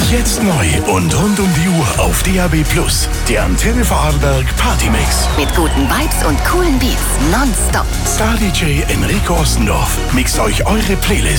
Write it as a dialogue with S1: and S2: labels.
S1: Jetzt neu und rund um die Uhr auf DAB+. Der Antenne Vorarlberg Partymix.
S2: Mit guten Vibes und coolen Beats nonstop.
S1: Star DJ Enrico Ostendorf mixt euch eure Playlist.